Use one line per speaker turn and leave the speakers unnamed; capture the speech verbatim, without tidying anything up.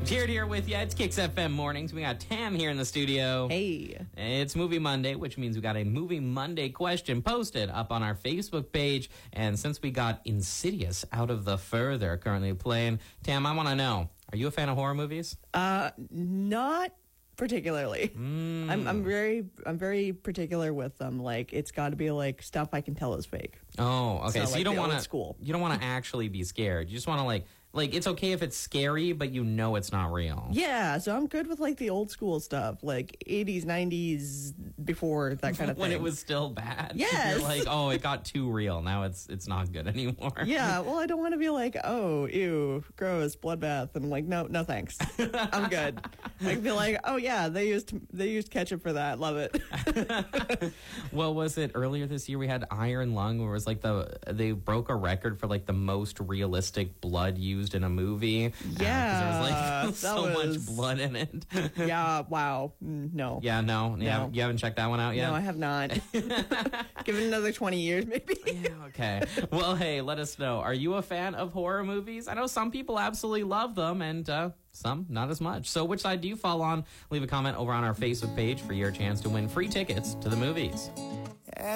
Jared here with you. It's Kicks F M Mornings. We got Tam here in the studio.
Hey.
It's Movie Monday, which means we got a Movie Monday question posted up on our Facebook page. And since we got Insidious Out of the Fur, they're currently playing. Tam, I want to know, are you a fan of horror movies?
Uh, not particularly.
Mm.
I'm I'm very I'm very particular with them. Like, it's got to be like stuff I can tell is fake.
Oh, okay.
So,
So,
like
you don't
the old
want to
school.
You don't want to actually be scared. You just want to like like it's okay if it's scary, but you know it's not real.
Yeah, so I'm good with like the old school stuff, like eighties, nineties, before that kind of
When
thing.
it was still bad.
Yes.
You're like, oh, it got too real. Now it's it's not good anymore.
Yeah, well, I don't want to be like, oh, ew, gross, bloodbath, and I'm like, no, no, thanks, I'm good. I can be like, oh yeah, they used they used ketchup for that, love it.
Well, was it earlier this year we had Iron Lung, where it was like the they broke a record for like the most realistic blood used in a movie.
Yeah,
uh, 'cause there was like
that
so
was-
much blood in it.
Yeah, wow, Mm, no.
Yeah, no, yeah,
No.
you haven't checked that one out yet.
No, I have not. Give it another twenty years, maybe.
Yeah, okay. Well, hey, let us know. Are you a fan of horror movies? I know some people absolutely love them, and uh, some not as much. So which side do you fall on? Leave a comment over on our Facebook page for your chance to win free tickets to the movies.